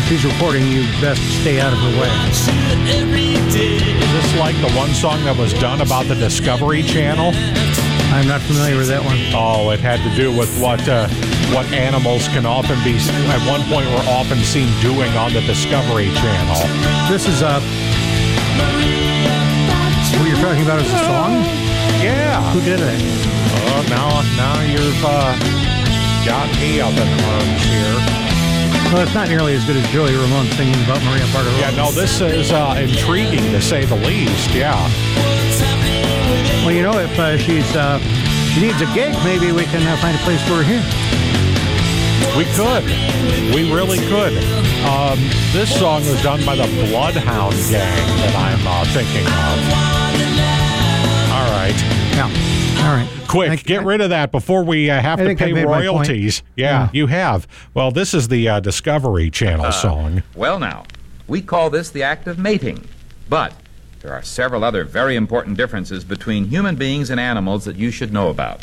If she's recording, you best stay out of her way. Is this like the one song that was done about the Discovery Channel? I'm not familiar with that one. Oh, it had to do with what animals can often be, at one point were often seen doing on the Discovery Channel. This is what you're talking about is a song? Yeah. Who did it? Oh, now you've got me up in arms here. Well, it's not nearly as good as Joey Ramone singing about Maria Bartiromo. Yeah, no, this is intriguing to say the least, yeah. Well, you know, if she needs a gig, maybe we can find a place for her here. We could. We really could. This song was done by the Bloodhound Gang that I'm thinking of. All right. Yeah. All right. Quick, get rid of that before we have to pay royalties. Yeah, you have. Well, this is the Discovery Channel song. Well, now, we call this the act of mating. But there are several other very important differences between human beings and animals that you should know about.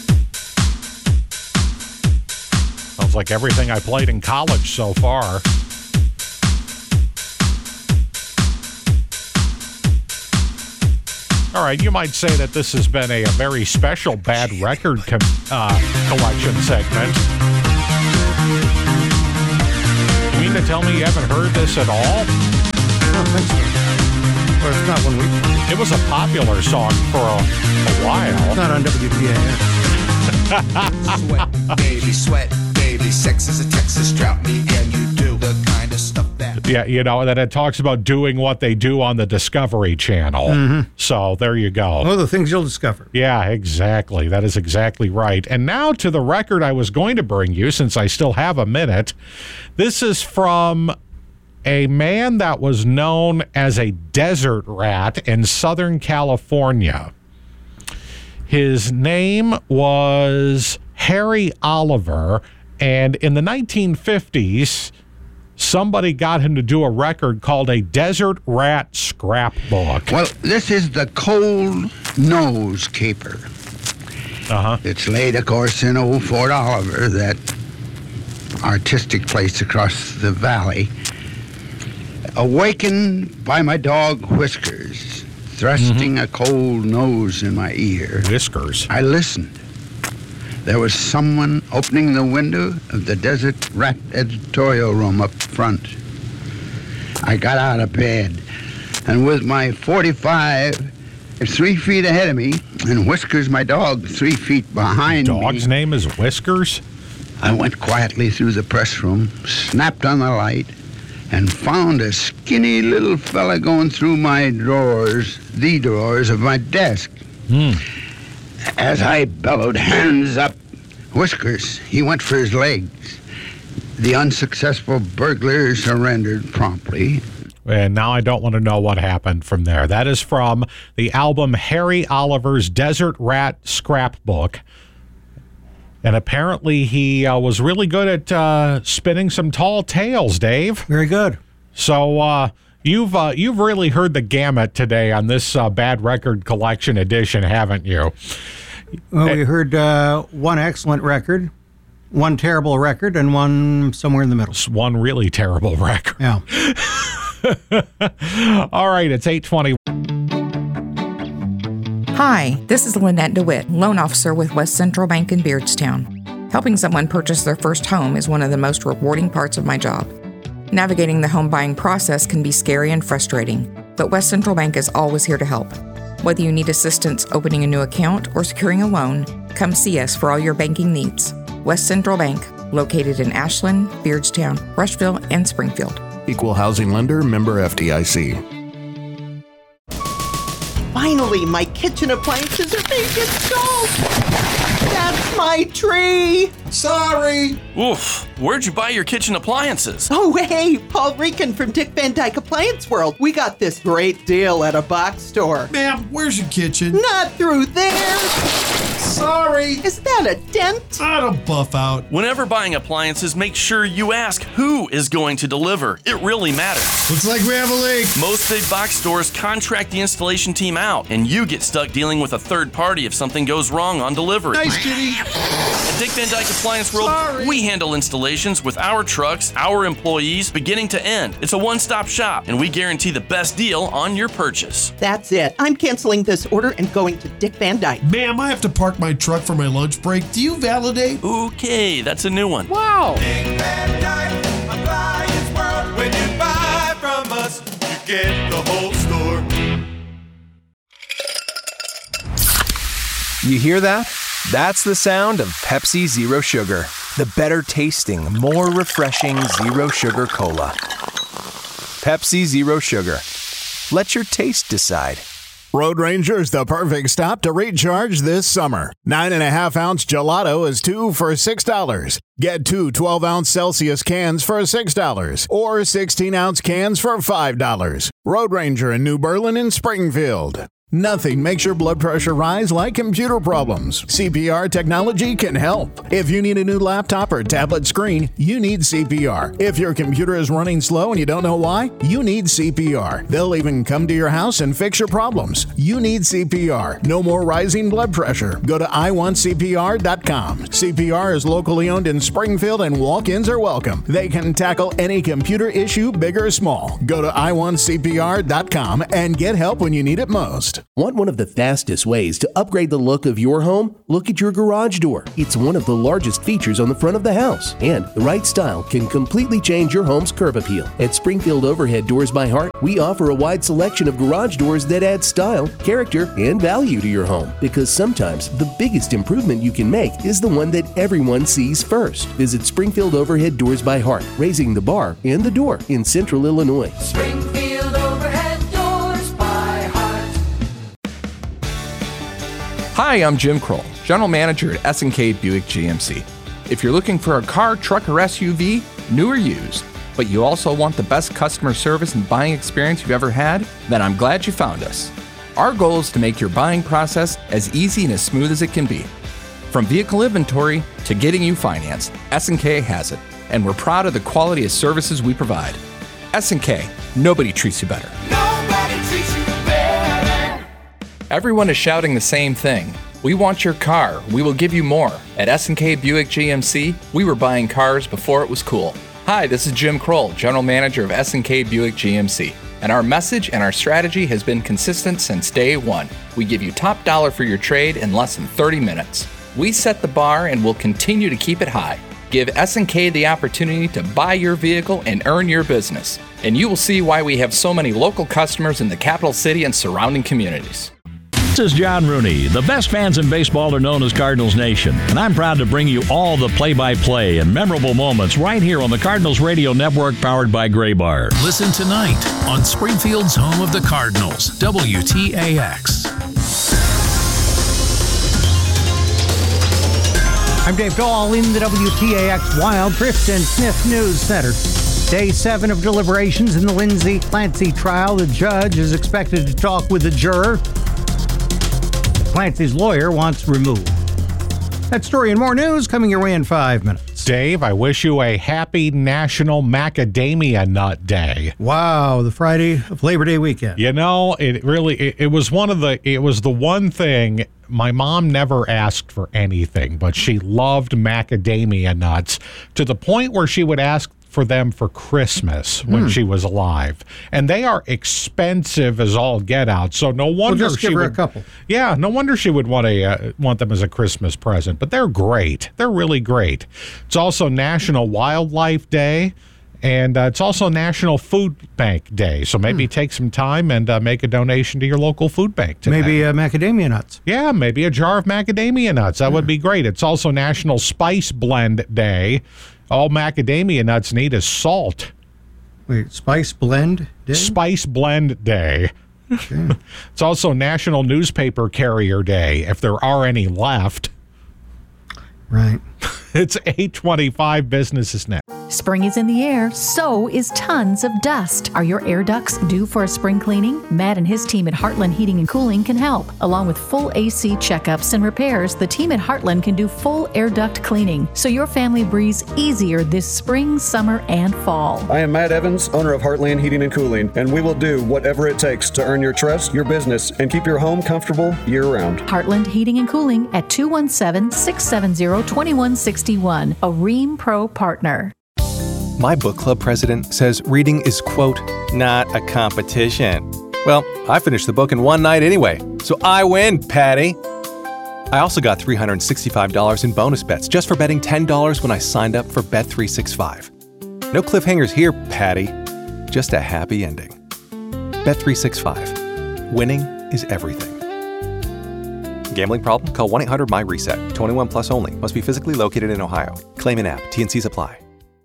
Sounds like everything I played in college so far. All right, you might say that this has been a very special bad record collection segment. You mean to tell me you haven't heard this at all? I don't think so. Well, it's not one week. It was a popular song for a while. It's not on WPAX. Sweat, baby, sex is a Texas drought. Me and you do the kind of stuff that... Yeah, you know, that it talks about doing what they do on the Discovery Channel. Mm-hmm. So there you go. Oh, the things you'll discover. Yeah, exactly. That is exactly right. And now to the record I was going to bring you, since I still have a minute. This is from a man that was known as a desert rat in Southern California. His name was Harry Oliver, and in the 1950s, somebody got him to do a record called a Desert Rat Scrapbook. Well, this is the Cold Nose Caper. Uh-huh. It's laid, of course, in old Fort Oliver, that artistic place across the valley. Awakened by my dog Whiskers, thrusting a cold nose in my ear. Whiskers. I listened. There was someone opening the window of the Desert Rat editorial room up front. I got out of bed, and with my 45 3 feet ahead of me, and Whiskers, my dog, 3 feet behind me. Dog's name is Whiskers? I went quietly through the press room, snapped on the light, and found a skinny little fella going through my drawers, the drawers of my desk. As I bellowed, "Hands up!" Whiskers, he went for his legs. The unsuccessful burglar surrendered promptly. And now I don't want to know what happened from there. That is from the album Harry Oliver's Desert Rat Scrapbook. And apparently he was really good at spinning some tall tales, Dave. Very good. So you've really heard the gamut today on this Bad Record Collection edition, haven't you? Well, we heard one excellent record, one terrible record, and one somewhere in the middle. One really terrible record. Yeah. All right, it's 8:20. Hi, this is Lynette DeWitt, loan officer with West Central Bank in Beardstown. Helping someone purchase their first home is one of the most rewarding parts of my job. Navigating the home buying process can be scary and frustrating, but West Central Bank is always here to help. Whether you need assistance opening a new account or securing a loan, come see us for all your banking needs. West Central Bank, located in Ashland, Beardstown, Rushville, and Springfield. Equal housing lender, member FDIC. Finally, my kitchen appliances are being installed. That's my tree. Sorry. Oof, where'd you buy your kitchen appliances? Oh, hey, Paul Rican from Dick Van Dyke Appliance World. We got this great deal at a box store. Ma'am, where's your kitchen? Not through there. Sorry. Is that a dent? I'll buff out. Whenever buying appliances, make sure you ask who is going to deliver. It really matters. Looks like we have a leak. Most big box stores contract the installation team out, and you get stuck dealing with a third party if something goes wrong on delivery. Nice, Kitty. At Dick Van Dyke Appliance World, we handle installations with our trucks, our employees, beginning to end. It's a one-stop shop, and we guarantee the best deal on your purchase. That's it. I'm canceling this order and going to Dick Van Dyke. Ma'am, I have to park my truck for my lunch break. Do you validate? Okay, that's a new one. Wow. Dick Van Dyke Appliance World. When you buy from us, you get the whole store. You hear that? That's the sound of Pepsi Zero Sugar. The better tasting, more refreshing Zero Sugar Cola. Pepsi Zero Sugar. Let your taste decide. Road Ranger's the perfect stop to recharge this summer. 9.5-ounce gelato is $2 for $6. Get 2 12-ounce Celsius cans for $6 or 16-ounce cans for $5. Road Ranger in New Berlin and Springfield. Nothing makes your blood pressure rise like computer problems. CPR technology can help. If you need a new laptop or tablet screen, you need CPR. If your computer is running slow and you don't know why, you need CPR. They'll even come to your house and fix your problems. You need CPR. No more rising blood pressure. Go to iwantcpr.com. CPR is locally owned in Springfield and walk-ins are welcome. They can tackle any computer issue, big or small. Go to iwantcpr.com and get help when you need it most. Want one of the fastest ways to upgrade the look of your home? Look at your garage door. It's one of the largest features on the front of the house, and the right style can completely change your home's curb appeal. At Springfield Overhead Doors by Heart, we offer a wide selection of garage doors that add style, character, and value to your home, because sometimes the biggest improvement you can make is the one that everyone sees first. Visit Springfield Overhead Doors by Heart, raising the bar and the door in Central Illinois. Springfield Overhead Doors by Heart. Hi, I'm Jim Kroll, General Manager at S&K Buick GMC. If you're looking for a car, truck, or SUV, new or used, but you also want the best customer service and buying experience you've ever had, then I'm glad you found us. Our goal is to make your buying process as easy and as smooth as it can be. From vehicle inventory to getting you financed, S&K has it, and we're proud of the quality of services we provide. S&K, nobody treats you better. Nobody treats you better. Everyone is shouting the same thing. We want your car. We will give you more. At S&K Buick GMC, we were buying cars before it was cool. Hi, this is Jim Kroll, General Manager of S&K Buick GMC. And our message and our strategy has been consistent since day one. We give you top dollar for your trade in less than 30 minutes. We set the bar and will continue to keep it high. Give S&K the opportunity to buy your vehicle and earn your business. And you will see why we have so many local customers in the capital city and surrounding communities. This is John Rooney. The best fans in baseball are known as Cardinals Nation, and I'm proud to bring you all the play-by-play and memorable moments right here on the Cardinals Radio Network, powered by Graybar. Listen tonight on Springfield's home of the Cardinals, WTAX. I'm Dave Dahl in the WTAX Wild Thrift and Smith News Center. Day 7 of deliberations in the Lindsay Clancy trial. The judge is expected to talk with the juror. Clancy's lawyer wants removed. That story and more news coming your way in 5 minutes. Dave, I wish you a happy National Macadamia Nut Day. Wow, the Friday of Labor Day weekend. You know, it was the one thing. My mom never asked for anything, but she loved macadamia nuts to the point where she would ask for them for Christmas when she was alive, and they are expensive as all get out. So no wonder just give her a couple. Yeah, no wonder she would want them as a Christmas present. But they're great. They're really great. It's also National Wildlife Day, and it's also National Food Bank Day. So maybe take some time and make a donation to your local food bank today. Maybe macadamia nuts. Yeah, maybe a jar of macadamia nuts. That would be great. It's also National Spice Blend Day. All macadamia nuts need is salt. Wait, Spice Blend Day? Spice Blend Day. Okay. It's also National Newspaper Carrier Day, if there are any left. Right. It's 8:25. Business is next. Spring is in the air, so is tons of dust. Are your air ducts due for a spring cleaning? Matt and his team at Heartland Heating and Cooling can help. Along with full AC checkups and repairs, the team at Heartland can do full air duct cleaning, so your family breathes easier this spring, summer, and fall. I am Matt Evans, owner of Heartland Heating and Cooling, and we will do whatever it takes to earn your trust, your business, and keep your home comfortable year-round. Heartland Heating and Cooling at 217-670-2161, a Ream Pro partner. My book club president says reading is, quote, not a competition. Well, I finished the book in one night anyway, so I win, Patty. I also got $365 in bonus bets just for betting $10 when I signed up for Bet365. No cliffhangers here, Patty. Just a happy ending. Bet365. Winning is everything. Gambling problem? Call 1-800-MY-RESET. 21 plus only. Must be physically located in Ohio. Claim in app. T&Cs apply.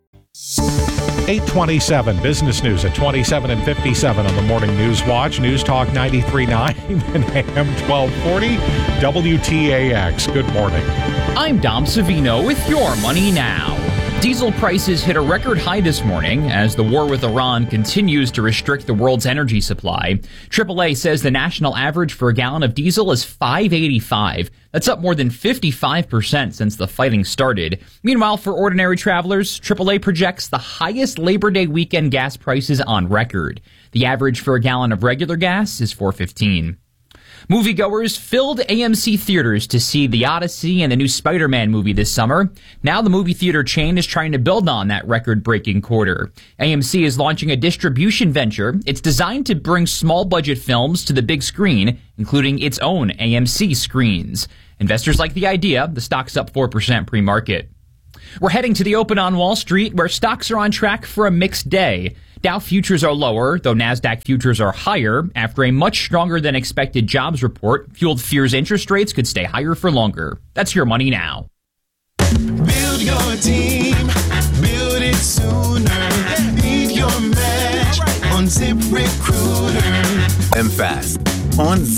827 business news at 27 and 57 on the Morning News Watch. News Talk 93.9 and AM 1240 WTAX. Good morning. I'm Dom Savino with your Money Now. Diesel prices hit a record high this morning as the war with Iran continues to restrict the world's energy supply. AAA says the national average for a gallon of diesel is $5.85. That's up more than 55% since the fighting started. Meanwhile, for ordinary travelers, AAA projects the highest Labor Day weekend gas prices on record. The average for a gallon of regular gas is $4.15. Moviegoers filled AMC theaters to see The Odyssey and the new Spider-Man movie this summer. Now the movie theater chain is trying to build on that record-breaking quarter. AMC is launching a distribution venture. It's designed to bring small-budget films to the big screen, including its own AMC screens. Investors like the idea. The stock's up 4% pre-market. We're heading to the open on Wall Street, where stocks are on track for a mixed day. Dow futures are lower, though NASDAQ futures are higher after a much stronger than expected jobs report fueled fears interest rates could stay higher for longer. That's your Money Now. Build your team, build it sooner. Beat your match on ZipRecruiter. I'm fast on